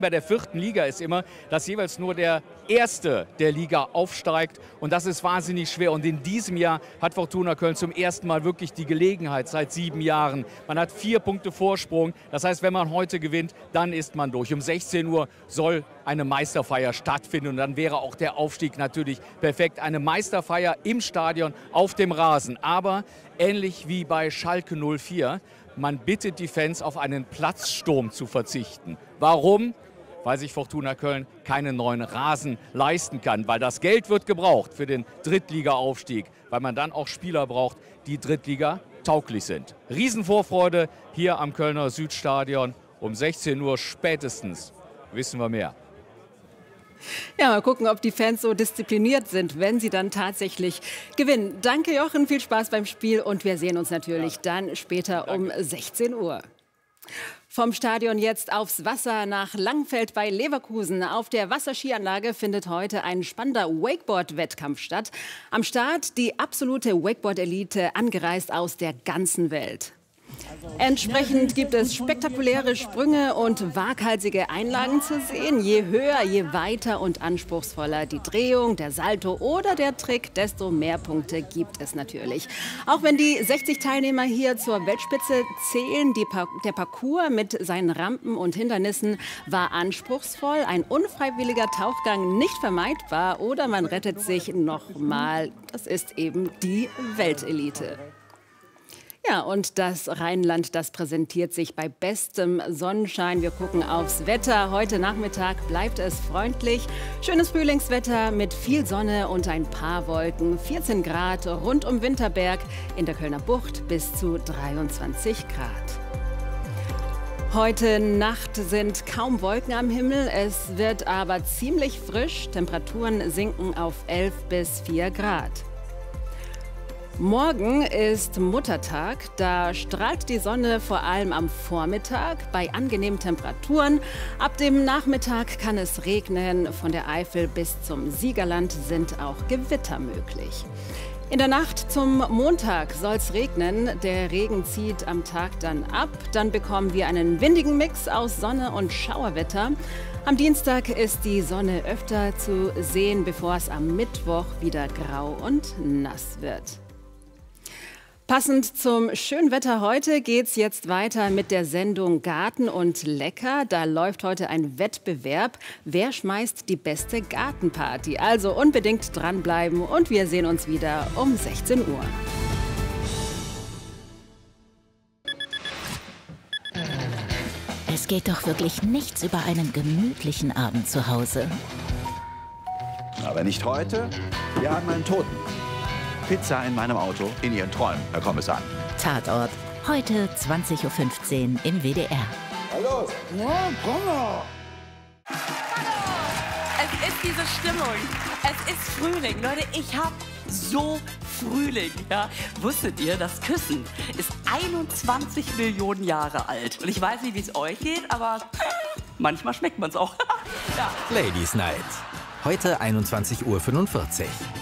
Bei der 4. Liga ist immer, dass jeweils nur der Erste der Liga aufsteigt. Und das ist wahnsinnig schwer. Und in diesem Jahr hat Fortuna Köln zum ersten Mal wirklich die Gelegenheit seit 7 Jahren. Man hat 4 Punkte Vorsprung. Das heißt, wenn man heute gewinnt, dann ist man durch. Um 16 Uhr soll eine Meisterfeier stattfinden. Und dann wäre auch der Aufstieg natürlich perfekt. Eine Meisterfeier im Stadion, auf dem Rasen. Aber ähnlich wie bei Schalke 04, man bittet die Fans, auf einen Platzsturm zu verzichten. Warum? Weil sich Fortuna Köln keinen neuen Rasen leisten kann. Weil das Geld wird gebraucht für den Drittliga-Aufstieg. Weil man dann auch Spieler braucht, die Drittliga tauglich sind. Riesenvorfreude hier am Kölner Südstadion. Um 16 Uhr spätestens wissen wir mehr. Ja, mal gucken, ob die Fans so diszipliniert sind, wenn sie dann tatsächlich gewinnen. Danke, Jochen, viel Spaß beim Spiel und wir sehen uns natürlich dann später um 16 Uhr. Vom Stadion jetzt aufs Wasser nach Langfeld bei Leverkusen. Auf der Wasserskianlage findet heute ein spannender Wakeboard-Wettkampf statt. Am Start die absolute Wakeboard-Elite, angereist aus der ganzen Welt. Entsprechend gibt es spektakuläre Sprünge und waghalsige Einlagen zu sehen. Je höher, je weiter und anspruchsvoller die Drehung, der Salto oder der Trick, desto mehr Punkte gibt es natürlich. Auch wenn die 60 Teilnehmer hier zur Weltspitze zählen, der Parcours mit seinen Rampen und Hindernissen war anspruchsvoll, ein unfreiwilliger Tauchgang nicht vermeidbar oder man rettet sich nochmal. Das ist eben die Weltelite. Ja, und das Rheinland, das präsentiert sich bei bestem Sonnenschein. Wir gucken aufs Wetter. Heute Nachmittag bleibt es freundlich. Schönes Frühlingswetter mit viel Sonne und ein paar Wolken. 14 Grad rund um Winterberg, in der Kölner Bucht bis zu 23 Grad. Heute Nacht sind kaum Wolken am Himmel. Es wird aber ziemlich frisch. Temperaturen sinken auf 11 bis 4 Grad. Morgen ist Muttertag. Da strahlt die Sonne vor allem am Vormittag bei angenehmen Temperaturen. Ab dem Nachmittag kann es regnen. Von der Eifel bis zum Siegerland sind auch Gewitter möglich. In der Nacht zum Montag soll es regnen. Der Regen zieht am Tag dann ab. Dann bekommen wir einen windigen Mix aus Sonne und Schauerwetter. Am Dienstag ist die Sonne öfter zu sehen, bevor es am Mittwoch wieder grau und nass wird. Passend zum schönen Wetter heute geht's jetzt weiter mit der Sendung Garten und Lecker. Da läuft heute ein Wettbewerb. Wer schmeißt die beste Gartenparty? Also unbedingt dranbleiben und wir sehen uns wieder um 16 Uhr. Es geht doch wirklich nichts über einen gemütlichen Abend zu Hause. Aber nicht heute. Wir haben einen Toten. Pizza in meinem Auto, in Ihren Träumen, Herr Kommissar. Tatort, heute 20:15 Uhr im WDR. Hallo? Ja, komm doch. Es ist diese Stimmung. Es ist Frühling. Leute, ich hab so Frühling. Ja? Wusstet ihr, das Küssen ist 21 Millionen Jahre alt. Und ich weiß nicht, wie es euch geht, aber manchmal schmeckt man es auch. Ja. Ladies Night. Heute 21:45 Uhr.